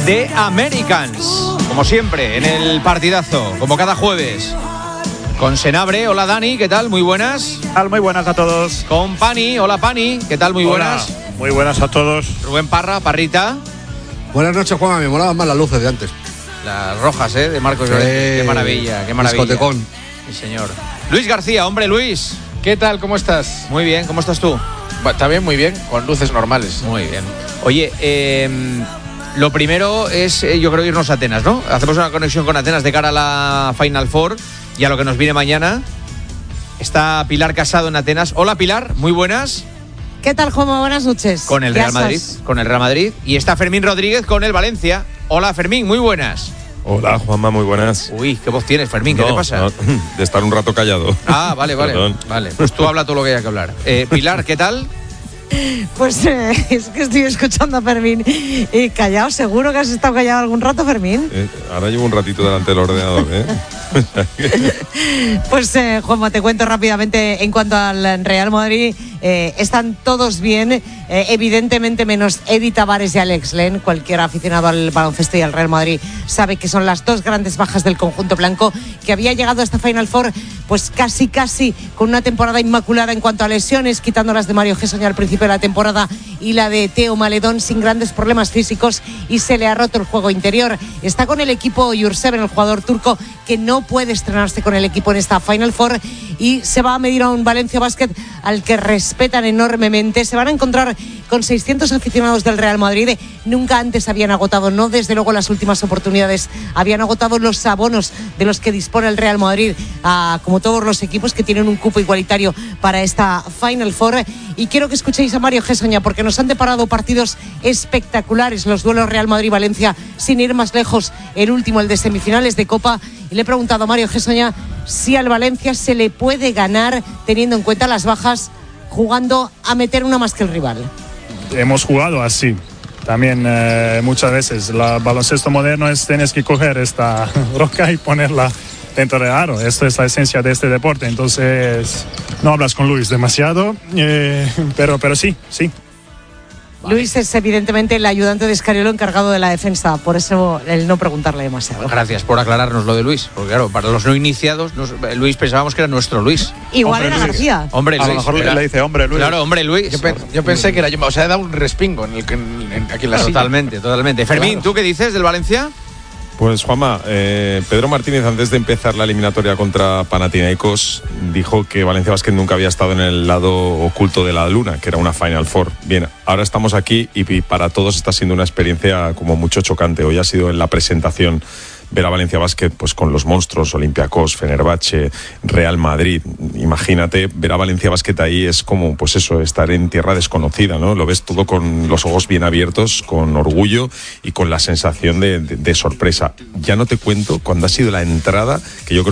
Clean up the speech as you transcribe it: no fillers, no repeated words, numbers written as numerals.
de Americans. Como siempre, en el partidazo, como cada jueves. Con Senabre, hola Dani, ¿qué tal? Muy buenas. Muy buenas a todos. Con Pani, hola Pani, ¿qué tal? Muy buenas. Hola, muy buenas a todos. Rubén Parra, Parrita. Buenas noches, Juanma, me molaban más las luces de antes. Las rojas, de Marcos Llorente. Qué maravilla, qué maravilla. Discotecón. Sí, señor. Luis García, hombre Luis. ¿Qué tal? ¿Cómo estás? Muy bien, ¿cómo estás tú? También muy bien, con luces normales. Muy bien. Oye, lo primero es, yo creo, irnos a Atenas, ¿no? Hacemos una conexión con Atenas de cara a la Final Four y a lo que nos viene mañana. Está Pilar Casado en Atenas. Hola Pilar, muy buenas. ¿Qué tal, Juanma? Buenas noches. Con el Real Madrid. Con el Real Madrid. Y está Fermín Rodríguez con el Valencia. Hola Fermín, muy buenas. Hola Juanma, muy buenas. Uy, qué voz tienes, Fermín, ¿qué te pasa? No, de estar un rato callado. Ah, vale. Vale, pues tú habla todo lo que haya que hablar. Pilar, ¿qué tal? Pues es que estoy escuchando a Fermín y callado. ¿Seguro que has estado callado algún rato, Fermín? Ahora llevo un ratito delante del ordenador, Pues Juanma, te cuento rápidamente en cuanto al Real Madrid. Están todos bien, evidentemente menos Edith Tavares y Alex Len. Cualquier aficionado al baloncesto y al Real Madrid sabe que son las dos grandes bajas del conjunto blanco, que había llegado a esta Final Four pues casi con una temporada inmaculada en cuanto a lesiones, quitándolas de Mario Gessoña al principio de la temporada y la de Teo Maledón sin grandes problemas físicos, y se le ha roto el juego interior. Está con el equipo Yurseven, el jugador turco, que no puede estrenarse con el equipo en esta Final Four, y se va a medir a un Valencia Basket al que respetan enormemente. Se van a encontrar con 600 aficionados del Real Madrid. Nunca antes habían agotado, no desde luego las últimas oportunidades, habían agotado los abonos de los que dispone el Real Madrid, como todos los equipos que tienen un cupo igualitario para esta Final Four. Y quiero que escuchéis a Mario Gessoña, porque nos han deparado partidos espectaculares los duelos Real Madrid-Valencia, sin ir más lejos, el último, el de semifinales de Copa. Y le he preguntado a Mario Gessoña si al Valencia se le puede ganar teniendo en cuenta las bajas, jugando a meter una más que el rival. Hemos jugado así. También muchas veces el baloncesto moderno tienes que coger esta roca y ponerla dentro del aro. Esto es la esencia de este deporte. Entonces no hablas con Luis demasiado, pero sí. Vale. Luis es evidentemente el ayudante de Scariolo encargado de la defensa, por eso el no preguntarle demasiado. Gracias por aclararnos lo de Luis, porque claro, para los no iniciados, Luis pensábamos que era nuestro Luis. Igual era García. Hombre Luis. A lo mejor le dice hombre Luis. Claro, hombre Luis. Yo pensé que era yo, o sea, he dado un respingo aquí en la silla. Totalmente. Fermín, claro. ¿Tú qué dices del Valencia? Pues Juanma, Pedro Martínez, antes de empezar la eliminatoria contra Panathinaikos, dijo que Valencia Basket nunca había estado en el lado oculto de la luna, que era una Final Four. Bien, ahora estamos aquí y para todos está siendo una experiencia como mucho chocante. Hoy ha sido en la presentación ver a Valencia Basket pues con los monstruos, Olympiacos, Fenerbahce, Real Madrid. Imagínate, ver a Valencia Basket ahí es como, pues eso, estar en tierra desconocida, ¿no? Lo ves todo con los ojos bien abiertos, con orgullo y con la sensación de sorpresa. Ya no te cuento cuando ha sido la entrada, que yo creo